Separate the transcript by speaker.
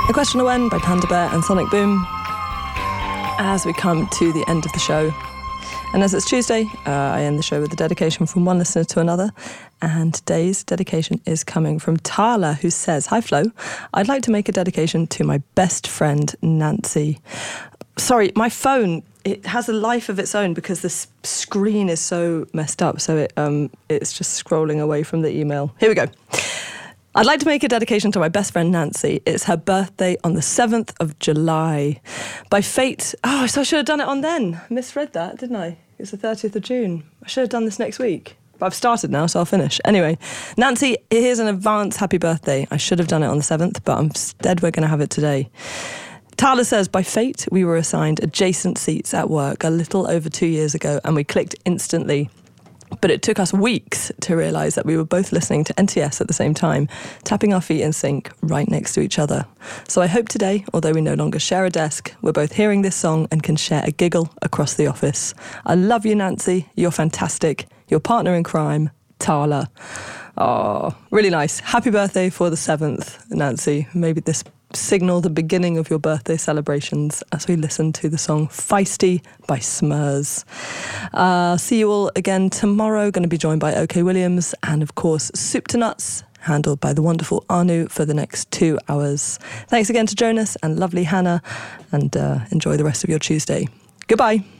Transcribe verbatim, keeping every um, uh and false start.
Speaker 1: A Question of When by Panda Bear and Sonic Boom. As we come to the end of the show, and as it's Tuesday, uh, I end the show with a dedication from one listener to another. And today's dedication is coming from Tala, who says, "Hi Flo, I'd like to make a dedication to my best friend Nancy." Sorry, my phone, it has a life of its own because the s- screen is so messed up, so it um it's just scrolling away from the email. Here we go. I'd like to make a dedication to my best friend Nancy. It's her birthday on the seventh of July. By fate... Oh, so I should have done it on then. Misread that, didn't I? It's the thirtieth of June. I should have done this next week. But I've started now, so I'll finish. Anyway, Nancy, here's an advance happy birthday. I should have done it on the seventh, but instead we're going to have it today. Tala says, by fate, we were assigned adjacent seats at work a little over two years ago, and we clicked instantly. But it took us weeks to realise that we were both listening to N T S at the same time, tapping our feet in sync right next to each other. So I hope today, although we no longer share a desk, we're both hearing this song and can share a giggle across the office. I love you, Nancy. You're fantastic. Your partner in crime, Tala. Oh, really nice. Happy birthday for the seventh, Nancy. Maybe this signal the beginning of your birthday celebrations as we listen to the song Feisty by Smurs. Uh, see you all again tomorrow. Going to be joined by OK Williams and, of course, Soup to Nuts, handled by the wonderful Anu for the next two hours. Thanks again to Jonas and lovely Hannah, and uh, enjoy the rest of your Tuesday. Goodbye.